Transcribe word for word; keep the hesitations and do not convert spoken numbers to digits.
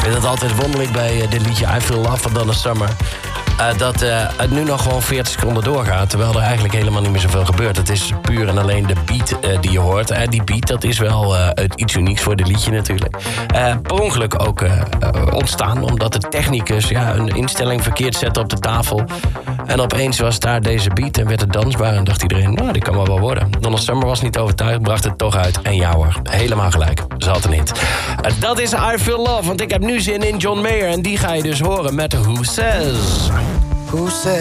vind het altijd wonderlijk bij uh, dit liedje I Feel Love van Donna Summer. Uh, dat uh, het nu nog gewoon veertig seconden doorgaat, terwijl er eigenlijk helemaal niet meer zoveel gebeurt. Het is puur en alleen de beat uh, die je hoort. Uh, die beat, dat is wel uh, iets unieks voor dit liedje natuurlijk. Uh, per ongeluk ook uh, uh, ontstaan, omdat de technicus ja, een instelling verkeerd zette op de tafel. En opeens was daar deze beat en werd het dansbaar en dacht iedereen, nou, dit kan wel wel worden. Donna Summer was niet overtuigd, bracht het toch uit. En ja hoor, helemaal gelijk. Ze had een hit. Uh, dat is I Feel Love, want ik heb nu zin in John Mayer en die ga je dus horen met Who Says. Who says